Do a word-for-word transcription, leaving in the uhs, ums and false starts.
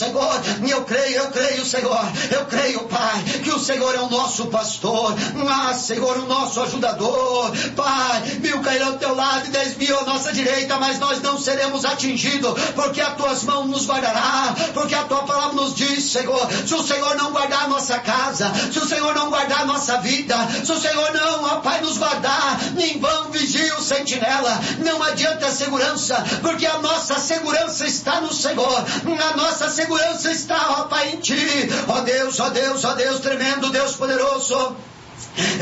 Senhor. E eu creio, eu creio, Senhor. Eu creio, Pai, que o Senhor é o nosso pastor. Ah, Senhor, o nosso ajudador. Pai, mil cairão ao teu lado e dez mil à nossa direita, mas nós não seremos atingidos, porque as tuas mãos nos guardará, porque a tua palavra nos diz, Senhor, se o Senhor não guardar a nossa casa, se o Senhor não guardar a nossa vida, se o Senhor não, ó Pai, nos guardar, em vão vigia o sentinela. Não adianta a segurança, porque a nossa segurança está no Senhor, a nossa segurança está, ó Pai, em Ti, ó Deus, ó Deus, ó Deus tremendo, Deus poderoso.